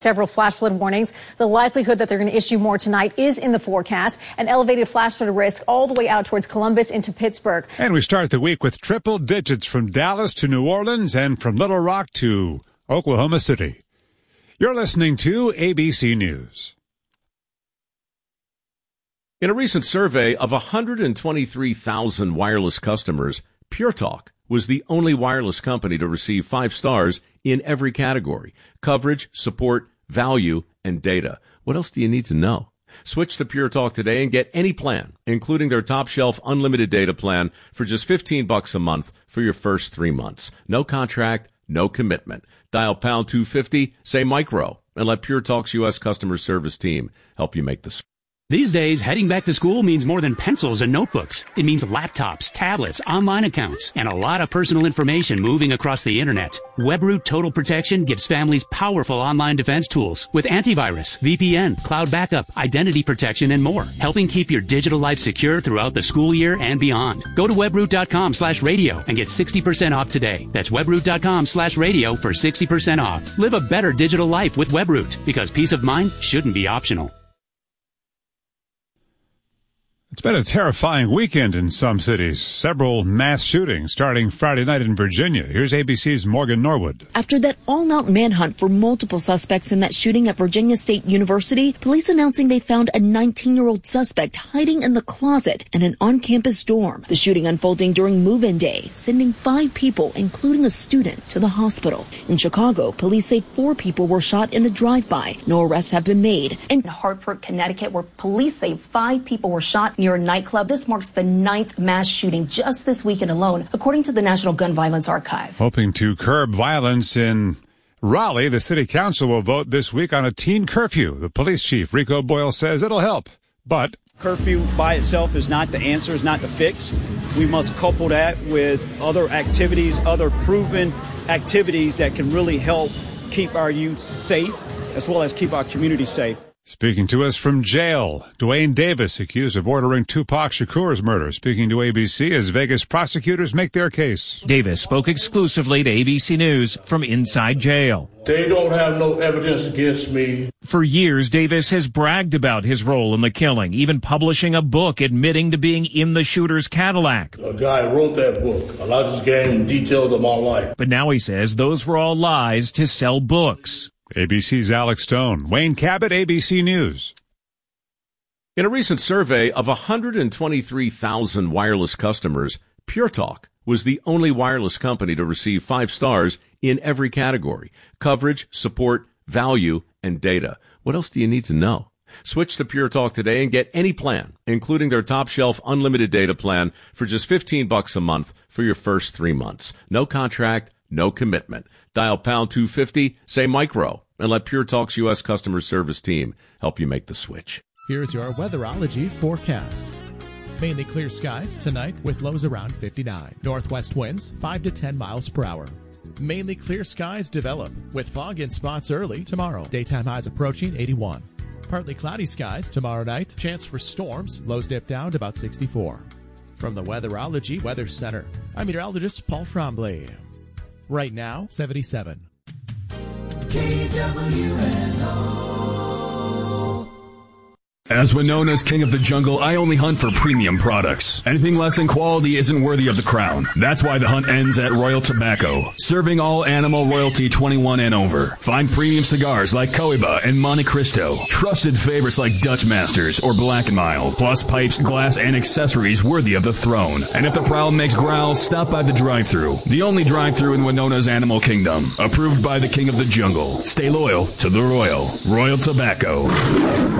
Several flash flood warnings. The likelihood that they're going to issue more tonight is in the forecast. An elevated flash flood risk all the way out towards Columbus into Pittsburgh. And we start the week with triple digits from Dallas to New Orleans and from Little Rock to Oklahoma City. You're listening to ABC News. In a recent survey of 123,000 wireless customers, Pure Talk was the only wireless company to receive 5 stars in every category: coverage, support, value, and data. What else do you need to know? Switch to Pure Talk today and get any plan, including their top shelf unlimited data plan, for just $15 a month for your first 3 months. No contract, no commitment. Dial pound 250, say micro, and let Pure Talk's U.S. customer service team help you make the switch. These days, heading back to school means more than pencils and notebooks. It means laptops, tablets, online accounts, and a lot of personal information moving across the internet. WebRoot Total Protection gives families powerful online defense tools with antivirus, VPN, cloud backup, identity protection, and more, helping keep your digital life secure throughout the school year and beyond. Go to webroot.com/radio and get 60% off today. That's webroot.com/radio for 60% off. Live a better digital life with WebRoot, because peace of mind shouldn't be optional. It's been a terrifying weekend in some cities. Several mass shootings starting Friday night in Virginia. Here's ABC's Morgan Norwood. After that all-out manhunt for multiple suspects in that shooting at Virginia State University, police announcing they found a 19-year-old suspect hiding in the closet in an on-campus dorm. The shooting unfolding during move-in day, sending 5 people, including a student, to the hospital. In Chicago, police say 4 people were shot in a drive-by. No arrests have been made. In Hartford, Connecticut, where police say 5 people were shot near a nightclub. This marks the 9th mass shooting just this weekend alone, according to the National Gun Violence Archive. Hoping to curb violence in Raleigh, the city council will vote this week on a teen curfew. The police chief, Rico Boyle, says it'll help, but curfew by itself is not the answer, is not the fix. We must couple that with other activities, other proven activities that can really help keep our youth safe, as well as keep our community safe. Speaking to us from jail, Dwayne Davis, accused of ordering Tupac Shakur's murder, speaking to ABC as Vegas prosecutors make their case. Davis spoke exclusively to ABC News from inside jail. They don't have no evidence against me. For years, Davis has bragged about his role in the killing, even publishing a book admitting to being in the shooter's Cadillac. A guy wrote that book. I just gave him details of my life. But now he says those were all lies to sell books. ABC's Alex Stone. Wayne Cabot, ABC News. In a recent survey of 123,000 wireless customers, Pure Talk was the only wireless company to receive 5 stars in every category: coverage, support, value, and data. What else do you need to know? Switch to Pure Talk today and get any plan, including their top shelf unlimited data plan, for just $15 a month for your first 3 months. No contract, no commitment. Dial pound 250, say micro, and let Pure Talk's U.S. customer service team help you make the switch. Here's your weatherology forecast. Mainly clear skies tonight with lows around 59. Northwest winds 5 to 10 miles per hour. Mainly clear skies develop with fog in spots early tomorrow. Daytime highs approaching 81. Partly cloudy skies tomorrow night. Chance for storms. Lows dip down to about 64. From the Weatherology Weather Center, I'm meteorologist Paul Tremblay. Right now, 77. KWNO. As Winona's king of the jungle, I only hunt for premium products. Anything less than quality isn't worthy of the crown. That's why the hunt ends at Royal Tobacco, serving all animal royalty 21 and over. Find premium cigars like Cohiba and Monte Cristo, trusted favorites like Dutch Masters or Black & Mild, plus pipes, glass, and accessories worthy of the throne. And if the prowl makes growl, stop by the drive-thru, the only drive-thru in Winona's animal kingdom, approved by the king of the jungle. Stay loyal to the Royal Tobacco.